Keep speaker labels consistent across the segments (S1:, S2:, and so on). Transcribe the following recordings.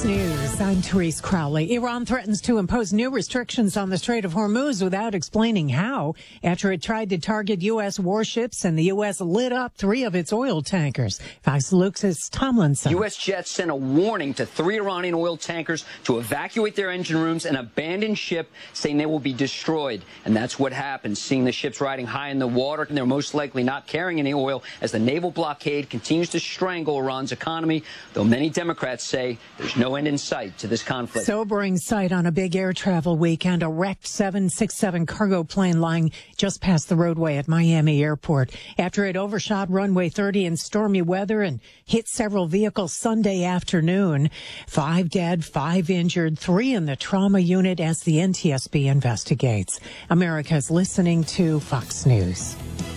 S1: Fox News, I'm Therese Crowley. Iran threatens to impose new restrictions on the Strait of Hormuz without explaining how, after it tried to target U.S. warships and the U.S. lit up 3 of its oil tankers. Fox News' Tomlinson.
S2: U.S. jets sent a warning to 3 Iranian oil tankers to evacuate their engine rooms and abandon ship, saying they will be destroyed. And that's what happened. Seeing the ships riding high in the water, and they're most likely not carrying any oil as the naval blockade continues to strangle Iran's economy, though many Democrats say there's no end in sight to this conflict.
S1: Sobering sight on a big air travel weekend. A wrecked 767 cargo plane lying just past the roadway at Miami Airport after it overshot runway 30 in stormy weather and hit several vehicles Sunday afternoon. 5 dead, 5 injured, 3 in the trauma unit as the NTSB investigates. America's listening to Fox News.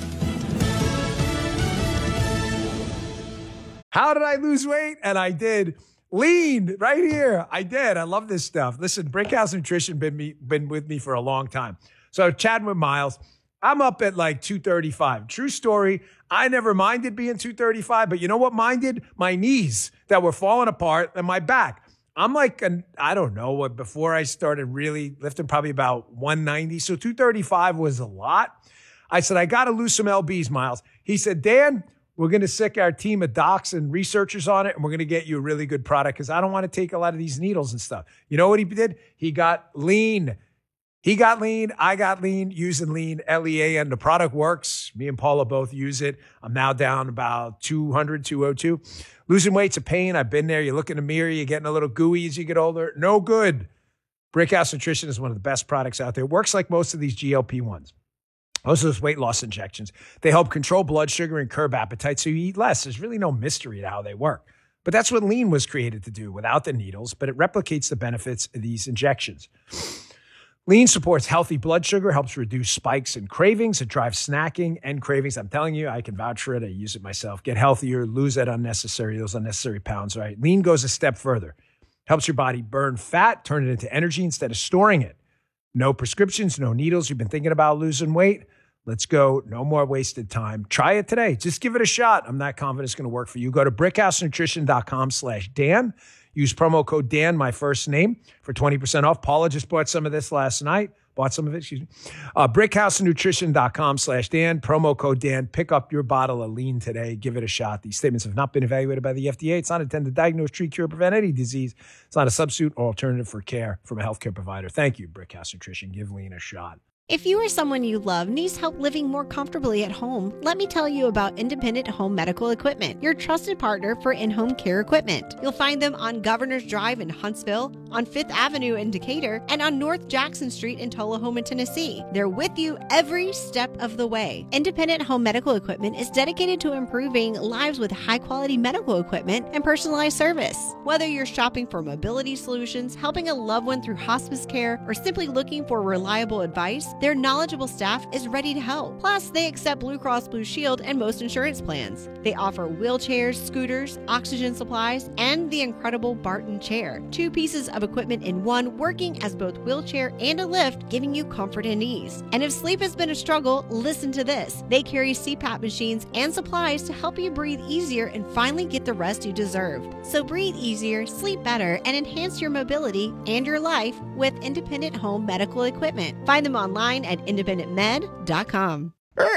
S3: How did I lose weight? And I did. Lean right here. I did. I love this stuff. Listen, Brickhouse Nutrition been with me for a long time. So chatting with Miles, I'm up at like 235. True story. I never minded being 235, but you know what minded? My knees that were falling apart and my back. I'm like, I don't know what, before I started really lifting, probably about 190. So 235 was a lot. I said, I got to lose some LBs, Miles. He said, Dan, we're going to sick our team of docs and researchers on it, and we're going to get you a really good product because I don't want to take a lot of these needles and stuff. You know what he did? He got lean. He got lean. I got lean using lean, LEAN. The product works. Me and Paula both use it. I'm now down about 200, 202. Losing weight's a pain. I've been there. You look in the mirror, you're getting a little gooey as you get older. No good. Brickhouse Nutrition is one of the best products out there. It works like most of these GLP-1s. Most of those weight loss injections, they help control blood sugar and curb appetite so you eat less. There's really no mystery to how they work. But that's what lean was created to do without the needles, but it replicates the benefits of these injections. Lean supports healthy blood sugar, helps reduce spikes and cravings. It drives snacking and cravings. I'm telling you, I can vouch for it. I use it myself. Get healthier, lose those unnecessary pounds, right? Lean goes a step further. Helps your body burn fat, turn it into energy instead of storing it. No prescriptions, no needles. You've been thinking about losing weight? Let's go. No more wasted time. Try it today. Just give it a shot. I'm not confident it's going to work for you. Go to brickhousenutrition.com/Dan. Use promo code Dan, my first name, for 20% off. Paula just bought some of this last night. Brickhousenutrition.com/Dan. Promo code Dan. Pick up your bottle of lean today. Give it a shot. These statements have not been evaluated by the FDA. It's not intended to diagnose, treat, cure, or prevent any disease. It's not a substitute or alternative for care from a healthcare provider. Thank you, Brickhouse Nutrition. Give lean a shot.
S4: If you or someone you love needs help living more comfortably at home, let me tell you about Independent Home Medical Equipment, your trusted partner for in-home care equipment. You'll find them on Governor's Drive in Huntsville, on 5th Avenue in Decatur, and on North Jackson Street in Tullahoma, Tennessee. They're with you every step of the way. Independent Home Medical Equipment is dedicated to improving lives with high-quality medical equipment and personalized service. Whether you're shopping for mobility solutions, helping a loved one through hospice care, or simply looking for reliable advice, their knowledgeable staff is ready to help. Plus, they accept Blue Cross Blue Shield and most insurance plans. They offer wheelchairs, scooters, oxygen supplies, and the incredible Barton chair. 2 pieces of equipment in one, working as both wheelchair and a lift, giving you comfort and ease. And if sleep has been a struggle, listen to this. They carry CPAP machines and supplies to help you breathe easier and finally get the rest you deserve. So breathe easier, sleep better, and enhance your mobility and your life with Independent Home Medical Equipment. Find them online at independentmed.com.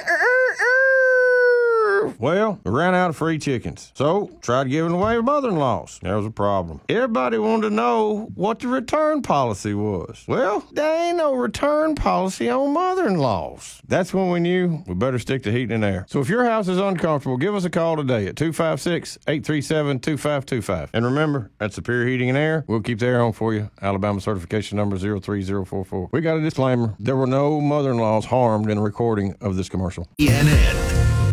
S5: Well, we ran out of free chickens, so tried giving away to mother-in-laws. There was a problem. Everybody wanted to know what the return policy was. Well, there ain't no return policy on mother-in-laws. That's when we knew we better stick to heating and air. So if your house is uncomfortable, give us a call today at 256-837-2525. And remember, at Superior Heating and Air, we'll keep the air on for you. Alabama certification number 03044. We got a disclaimer. There were no mother-in-laws harmed in the recording of this commercial.
S6: CNN.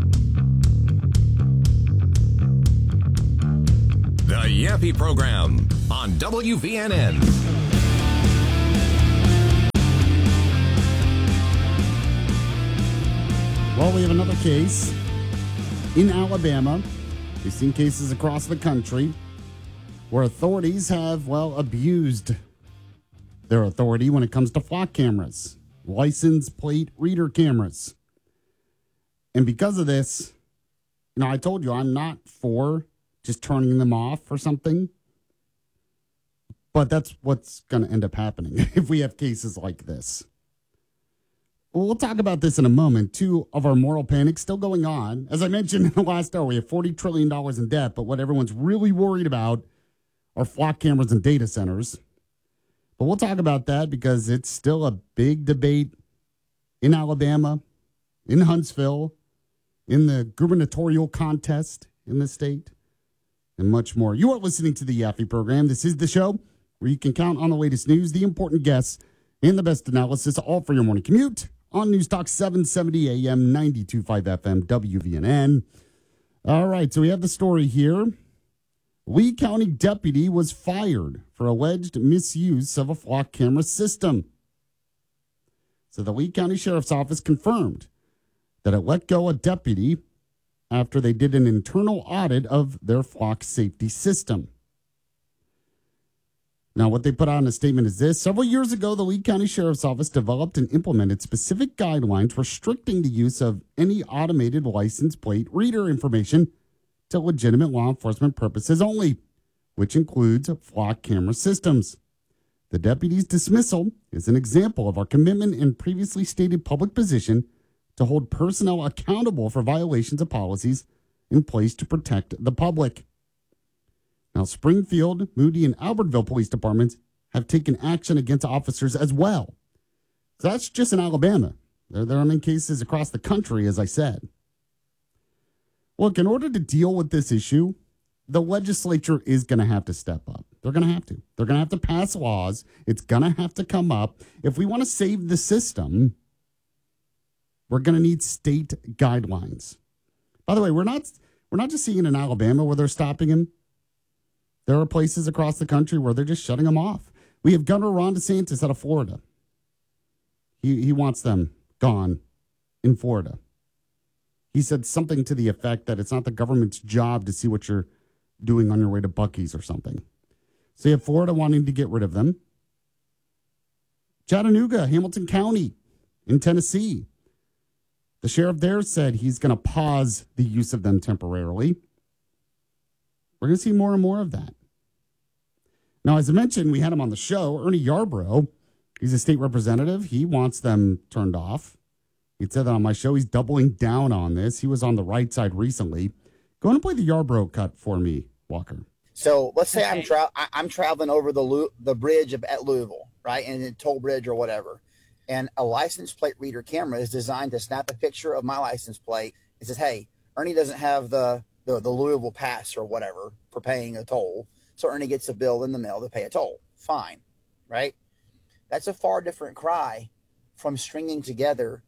S6: The Yappy Program on WVNN.
S7: Well, we have another case in Alabama. We've seen cases across the country where authorities have, abused their authority when it comes to flock cameras, license plate reader cameras. And because of this, I told you I'm not for just turning them off or something. But that's what's going to end up happening if we have cases like this. Well, we'll talk about this in a moment. Two of our moral panics still going on. As I mentioned in the last hour, we have $40 trillion in debt, but what everyone's really worried about are flock cameras and data centers. But we'll talk about that because it's still a big debate in Alabama, in Huntsville, in the gubernatorial contest in the state, and much more. You are listening to the Yaffe program. This is the show where you can count on the latest news, the important guests, and the best analysis, all for your morning commute on News Talk 770 AM, 92.5 FM, WVNN. All right, so we have the story here. Lee County deputy was fired for alleged misuse of a flock camera system. So the Lee County Sheriff's Office confirmed that it let go a deputy after they did an internal audit of their flock safety system. Now, what they put out in a statement is this. Several years ago, the Lee County Sheriff's Office developed and implemented specific guidelines restricting the use of any automated license plate reader information to legitimate law enforcement purposes only, which includes flock camera systems. The deputy's dismissal is an example of our commitment and previously stated public position to hold personnel accountable for violations of policies in place to protect the public. Now, Springfield, Moody, and Albertville police departments have taken action against officers as well. So that's just in Alabama. There are in cases across the country, as I said. Look, in order to deal with this issue, the legislature is going to have to step up. They're going to have to. They're going to have to pass laws. It's going to have to come up. If we want to save the system, we're going to need state guidelines. By the way, we're not just seeing it in Alabama where they're stopping him. There are places across the country where they're just shutting them off. We have Governor Ron DeSantis out of Florida. He wants them gone in Florida. He said something to the effect that it's not the government's job to see what you're doing on your way to Buc-ee's or something. So you have Florida wanting to get rid of them. Chattanooga, Hamilton County in Tennessee. The sheriff there said he's going to pause the use of them temporarily. We're going to see more and more of that. Now, as I mentioned, we had him on the show, Ernie Yarbrough. He's a state representative. He wants them turned off. He said that on my show. He's doubling down on this. He was on the right side recently. Go ahead and play the Yarbrough cut for me, Walker.
S8: So let's say I'm traveling over the bridge at Louisville, right, and a toll bridge or whatever, and a license plate reader camera is designed to snap a picture of my license plate. It says, "Hey, Ernie doesn't have the Louisville pass or whatever for paying a toll, so Ernie gets a bill in the mail to pay a toll." Fine, right? That's a far different cry from stringing together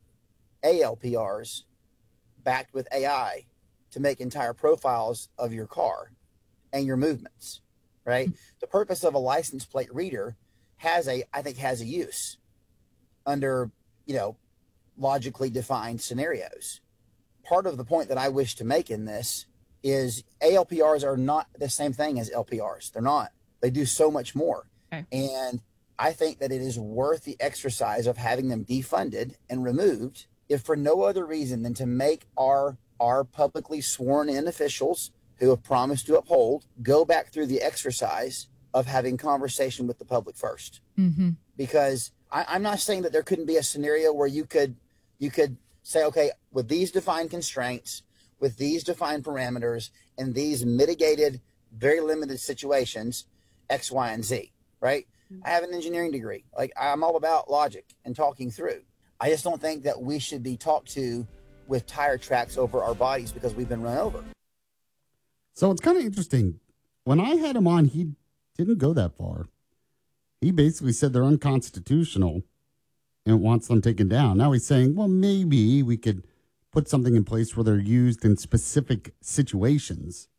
S8: ALPRs backed with AI to make entire profiles of your car and your movements, right? The purpose of a license plate reader has a use under, logically defined scenarios. Part of the point that I wish to make in this is ALPRs are not the same thing as LPRs. They're not. They do so much more. Okay. And I think that it is worth the exercise of having them defunded and removed, if for no other reason than to make our publicly sworn in officials who have promised to uphold go back through the exercise of having conversation with the public first. Mm-hmm. Because I'm not saying that there couldn't be a scenario where you could say, okay, with these defined constraints, with these defined parameters, and these mitigated, very limited situations, X, Y, and Z, right? Mm-hmm. I have an engineering degree. Like, I'm all about logic and talking through. I just don't think that we should be talked to with tire tracks over our bodies because we've been run over.
S7: So it's kind of interesting. When I had him on, he didn't go that far. He basically said they're unconstitutional and wants them taken down. Now he's saying, well, maybe we could put something in place where they're used in specific situations.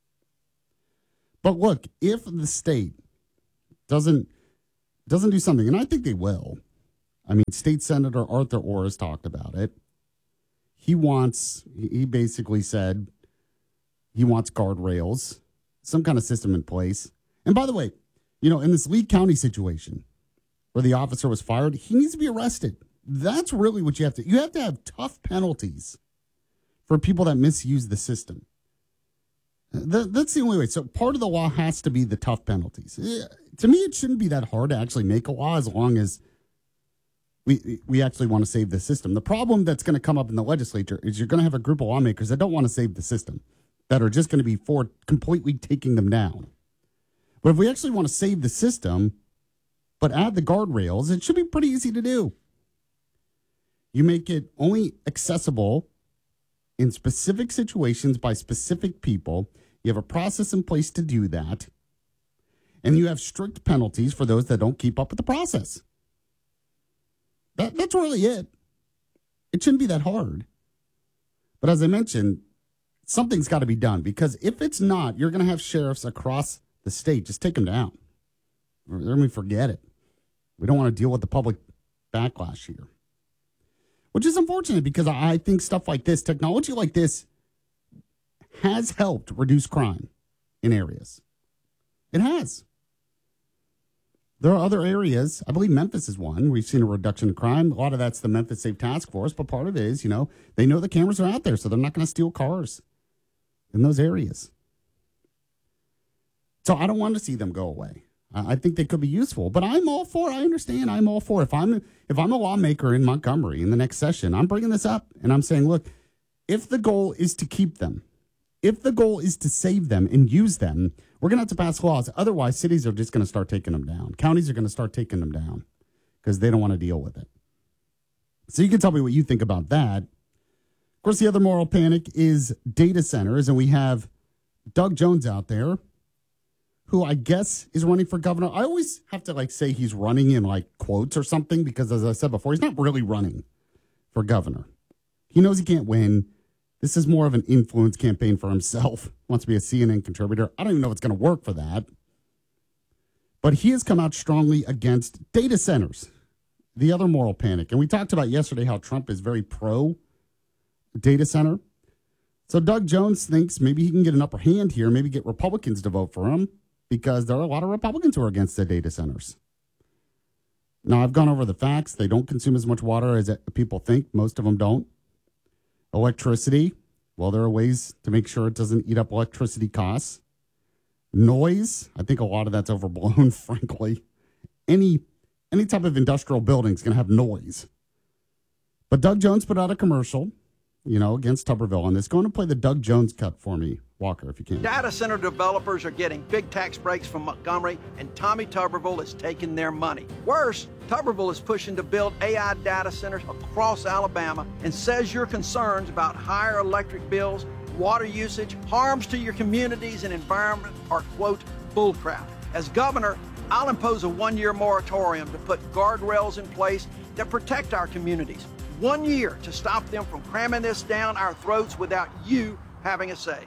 S7: But look, if the state doesn't do something, and I think they will. I mean, State Senator Arthur Orr has talked about it. He basically said he wants guardrails, some kind of system in place. And by the way, in this Lee County situation where the officer was fired, he needs to be arrested. That's really what you have to have tough penalties for people that misuse the system. That's the only way. So part of the law has to be the tough penalties. To me, it shouldn't be that hard to actually make a law as long as we actually want to save the system. The problem that's going to come up in the legislature is you're going to have a group of lawmakers that don't want to save the system, that are just going to be for completely taking them down. But if we actually want to save the system, but add the guardrails, it should be pretty easy to do. You make it only accessible in specific situations by specific people. You have a process in place to do that. And you have strict penalties for those that don't keep up with the process. That's really it. It shouldn't be that hard. But as I mentioned, something's got to be done, because if it's not, you're going to have sheriffs across the state just take them down. Let me forget it. We don't want to deal with the public backlash here, which is unfortunate, because I think stuff like this, technology like this, has helped reduce crime in areas. It has. There are other areas. I believe Memphis is one. We've seen a reduction in crime. A lot of that's the Memphis Safe Task Force, but part of it is, they know the cameras are out there, so they're not going to steal cars in those areas. So I don't want to see them go away. I think they could be useful, but I'm all for it. I understand. I'm all for it. If I'm a lawmaker in Montgomery in the next session, I'm bringing this up and I'm saying, look, if the goal is to keep them, if the goal is to save them and use them, we're going to have to pass laws. Otherwise, cities are just going to start taking them down. Counties are going to start taking them down because they don't want to deal with it. So you can tell me what you think about that. Of course, the other moral panic is data centers, and we have Doug Jones out there, who I guess is running for governor. I always have to say he's running in quotes or something, because as I said before, he's not really running for governor. He knows he can't win. This is more of an influence campaign for himself. Wants to be a CNN contributor. I don't even know if it's going to work for that. But he has come out strongly against data centers, the other moral panic. And we talked about yesterday how Trump is very pro data center. So Doug Jones thinks maybe he can get an upper hand here, maybe get Republicans to vote for him, because there are a lot of Republicans who are against the data centers. Now, I've gone over the facts. They don't consume as much water as people think. Most of them don't. Electricity, well, there are ways to make sure it doesn't eat up electricity costs. Noise, I think a lot of that's overblown, frankly. Any type of industrial building is going to have noise. But Doug Jones put out a commercial, against Tuberville on this. Go on and play the Doug Jones cut for me, Walker, if you can.
S9: Data center developers are getting big tax breaks from Montgomery, and Tommy Tuberville is taking their money. Worse, Tuberville is pushing to build AI data centers across Alabama and says your concerns about higher electric bills, water usage, harms to your communities and environment are, quote, bullcrap. As governor, I'll impose a 1-year moratorium to put guardrails in place that protect our communities. 1 year to stop them from cramming this down our throats without you having a say.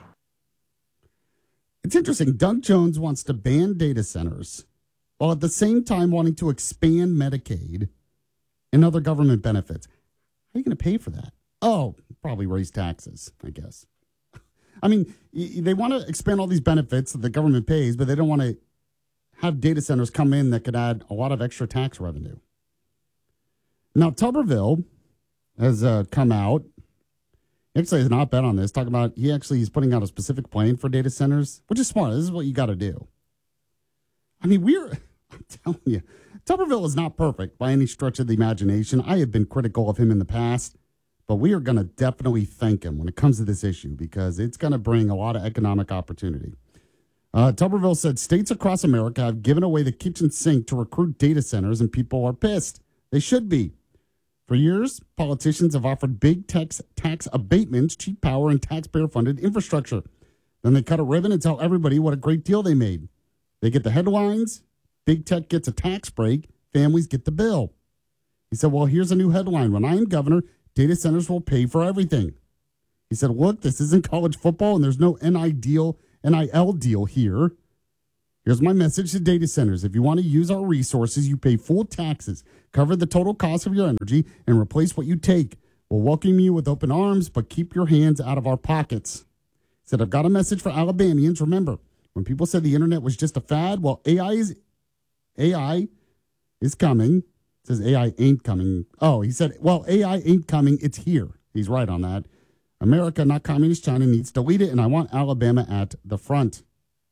S7: It's interesting. Doug Jones wants to ban data centers while at the same time wanting to expand Medicaid and other government benefits. How are you going to pay for that? Oh, probably raise taxes, I guess. I mean, they want to expand all these benefits that the government pays, but they don't want to have data centers come in that could add a lot of extra tax revenue. Now, Tuberville has come out. He actually has an op-ed on this, talking about he's putting out a specific plan for data centers, which is smart. This is what you got to do. I mean, I'm telling you, Tuberville is not perfect by any stretch of the imagination. I have been critical of him in the past, but we are going to definitely thank him when it comes to this issue, because it's going to bring a lot of economic opportunity. Tuberville said states across America have given away the kitchen sink to recruit data centers, and people are pissed. They should be. For years, politicians have offered big tax abatements, cheap power, and taxpayer-funded infrastructure. Then they cut a ribbon and tell everybody what a great deal they made. They get the headlines, big tech gets a tax break, families get the bill. He said, well, here's a new headline. When I am governor, data centers will pay for everything. He said, look, this isn't college football, and there's no NIL deal here. Here's my message to data centers. If you want to use our resources, you pay full taxes, cover the total cost of your energy, and replace what you take. We'll welcome you with open arms, but keep your hands out of our pockets. He said, I've got a message for Alabamians. Remember, when people said the internet was just a fad, well, AI is coming. It says AI ain't coming. Oh, he said, well, AI ain't coming. It's here. He's right on that. America, not communist China, needs to lead it, and I want Alabama at the front.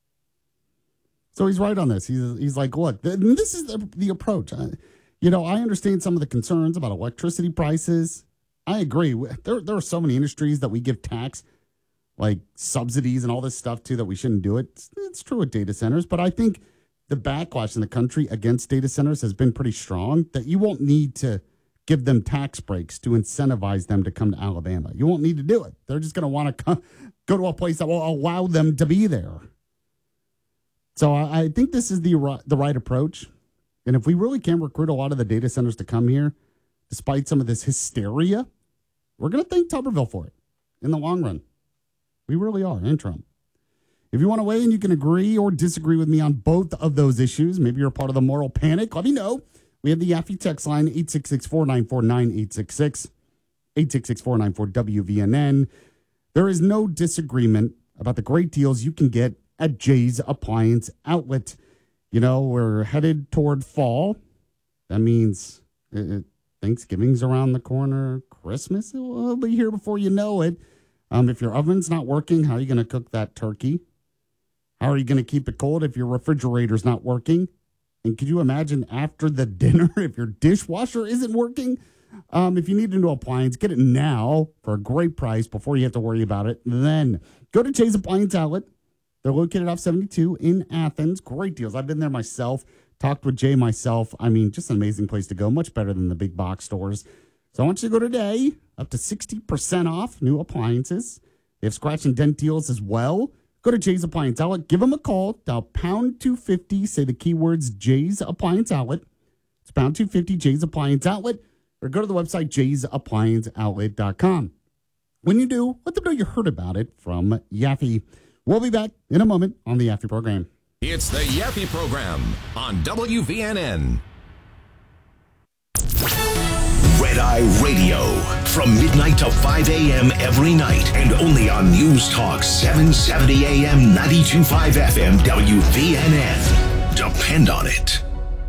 S7: So he's right on this. He's like, look, this is the approach. I understand some of the concerns about electricity prices. I agree. There are so many industries that we give tax, like subsidies and all this stuff, too, that we shouldn't do it. It's true with data centers, but I think the backlash in the country against data centers has been pretty strong, that you won't need to give them tax breaks to incentivize them to come to Alabama. You won't need to do it. They're just going to want to go to a place that will allow them to be there. So I think this is the right approach. And if we really can't recruit a lot of the data centers to come here, despite some of this hysteria, we're going to thank Tuberville for it in the long run. We really are, and Trump. If you want to weigh in, you can agree or disagree with me on both of those issues. Maybe you're a part of the moral panic. Let me know. We have the Yaffe text line, 866-494-9866, 866-494-WVNN. There is no disagreement about the great deals you can get at Jay's Appliance Outlet. We're headed toward fall. That means Thanksgiving's around the corner. Christmas will be here before you know it. If your oven's not working, how are you going to cook that turkey? How are you going to keep it cold if your refrigerator's not working? And could you imagine after the dinner if your dishwasher isn't working? If you need a new appliance, get it now for a great price before you have to worry about it. Then go to Jay's Appliance Outlet. They're located off 72 in Athens. Great deals. I've been there myself, talked with Jay myself. I mean, just an amazing place to go. Much better than the big box stores. So I want you to go today. Up to 60% off new appliances. They have scratch and dent deals as well. Go to Jay's Appliance Outlet. Give them a call. Dial pound 250. Say the keywords Jay's Appliance Outlet. It's pound 250 Jay's Appliance Outlet. Or go to the website jaysapplianceoutlet.com. When you do, let them know you heard about it from Yaffe. We'll be back in a moment on the Yaffe program.
S6: It's the Yaffe program on WVNN.
S10: Red Eye Radio from midnight to 5 a.m. every night and only on News Talk 770 a.m. 92.5 FM WVNN. Depend on it.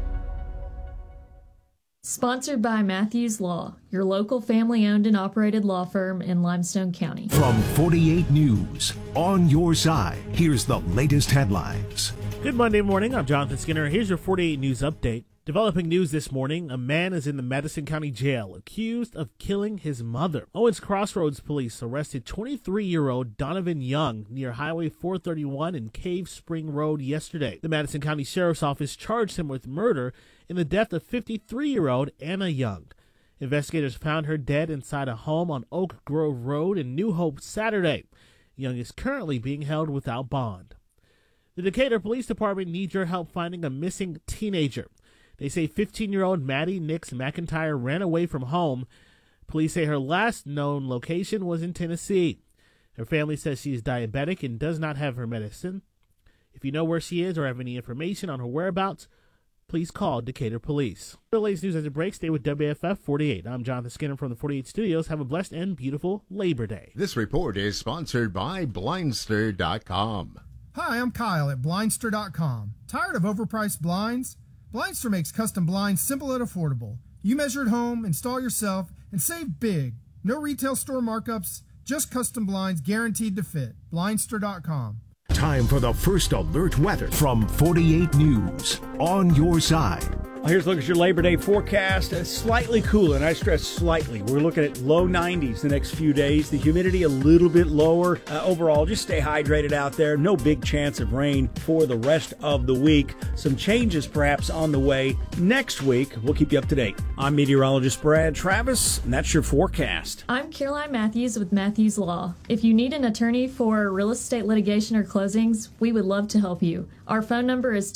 S11: Sponsored by Matthews Law, your local family-owned and operated law firm in Limestone County.
S10: From 48 News, on your side, here's the latest headlines.
S12: Good Monday morning. I'm Jonathan Skinner. Here's your 48 News update. Developing news this morning, a man is in the Madison County Jail accused of killing his mother. Owens Crossroads police arrested 23-year-old Donovan Young near Highway 431 and Cave Spring Road yesterday. The Madison County Sheriff's Office charged him with murder in the death of 53-year-old Anna Young. Investigators found her dead inside a home on Oak Grove Road in New Hope Saturday. Young is currently being held without bond. The Decatur Police Department needs your help finding a missing teenager. They say 15-year-old Maddie Nix McIntyre ran away from home. Police say her last known location was in Tennessee. Her family says she is diabetic and does not have her medicine. If you know where she is or have any information on her whereabouts, please call Decatur Police. For the latest news as it breaks, stay with WFF 48. I'm Jonathan Skinner from the 48 Studios. Have a blessed and beautiful Labor Day.
S13: This report is sponsored by Blindster.com.
S14: Hi, I'm Kyle at Blindster.com. Tired of overpriced blinds? Blindster makes custom blinds simple and affordable. You measure at home, install yourself, and save big. No retail store markups, just custom blinds guaranteed to fit. Blindster.com.
S10: Time for the first alert weather from 48 News. On your side.
S15: Here's a look at your Labor Day forecast. Slightly cooler, and I stress slightly. We're looking at low 90s the next few days. The humidity a little bit lower. Overall, just stay hydrated out there. No big chance of rain for the rest of the week. Some changes perhaps on the way next week. We'll keep you up to date. I'm meteorologist Brad Travis, and that's your forecast.
S11: I'm Caroline Matthews with Matthews Law. If you need an attorney for real estate litigation or closings, we would love to help you. Our phone number is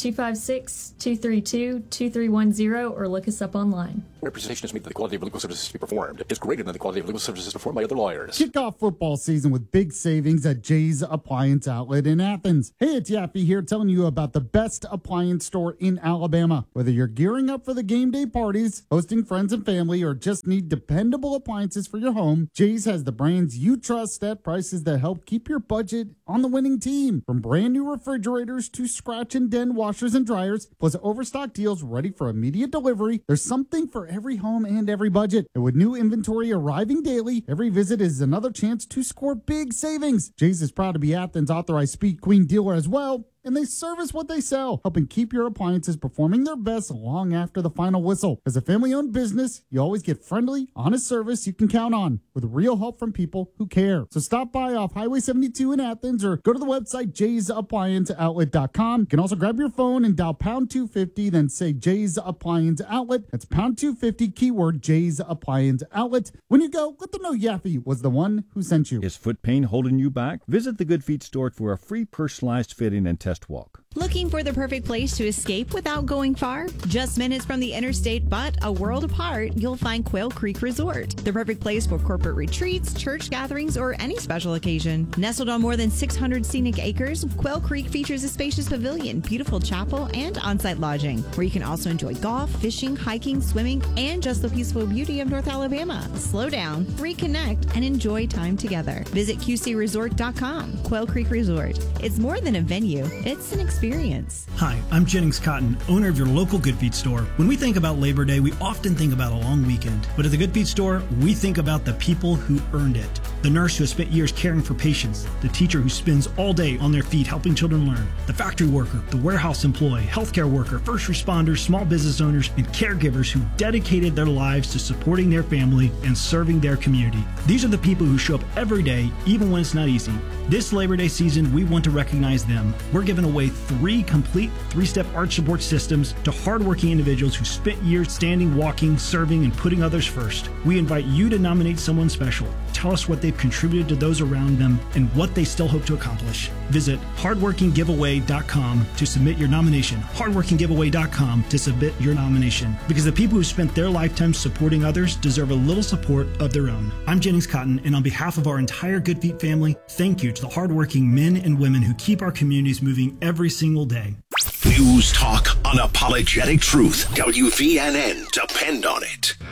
S11: 256-232-2310 or look us up online.
S16: Representation is made that the quality of legal services to be performed is greater than the quality of legal services performed by other lawyers.
S7: Kick off football season with big savings at Jay's Appliance Outlet in Athens. Hey, it's Yaffe here telling you about the best appliance store in Alabama. Whether you're gearing up for the game day parties, hosting friends and family, or just need dependable appliances for your home, Jay's has the brands you trust at prices that help keep your budget on the winning team. From brand new refrigerators to scratch and dent washers and dryers, plus overstock deals ready for immediate delivery. There's something for every home and every budget. And with new inventory arriving daily, every visit is another chance to score big savings. Jay's is proud to be Athens authorized Speed Queen dealer as well. And they service what they sell, helping keep your appliances performing their best long after the final whistle. As a family-owned business, you always get friendly, honest service you can count on, with real help from people who care. So stop by off Highway 72 in Athens or go to the website jaysapplianceoutlet.com. You can also grab your phone and dial pound 250, then say Jay's Appliance Outlet. That's pound 250, keyword Jay's Appliance Outlet. When you go, let them know Yaffe was the one who sent you.
S17: Is foot pain holding you back? Visit the Good Feet store for a free personalized fitting and test walk.
S18: Looking for the perfect place to escape without going far? Just minutes from the interstate, but a world apart, you'll find Quail Creek Resort. The perfect place for corporate retreats, church gatherings, or any special occasion. Nestled on more than 600 scenic acres, Quail Creek features a spacious pavilion, beautiful chapel, and on-site lodging, where you can also enjoy golf, fishing, hiking, swimming, and just the peaceful beauty of North Alabama. Slow down, reconnect, and enjoy time together. Visit QCResort.com. Quail Creek Resort. It's more than a venue, it's an experience.
S19: Hi, I'm Jennings Cotton, owner of your local Good Feet store. When we think about Labor Day, we often think about a long weekend. But at the Good Feet store, we think about the people who earned it. The nurse who has spent years caring for patients, the teacher who spends all day on their feet helping children learn, the factory worker, the warehouse employee, healthcare worker, first responders, small business owners, and caregivers who dedicated their lives to supporting their family and serving their community. These are the people who show up every day, even when it's not easy. This Labor Day season, we want to recognize them. We're giving away 3 complete 3-step arch support systems to hardworking individuals who spent years standing, walking, serving, and putting others first. We invite you to nominate someone special. Tell us what they've contributed to those around them and what they still hope to accomplish. Visit hardworkinggiveaway.com to submit your nomination. Hardworkinggiveaway.com to submit your nomination. Because the people who spent their lifetimes supporting others deserve a little support of their own. I'm Jennings Cotton, and on behalf of our entire Good Feet family, thank you to the hardworking men and women who keep our communities moving every single day.
S10: News Talk, unapologetic truth. WVNN, depend on it.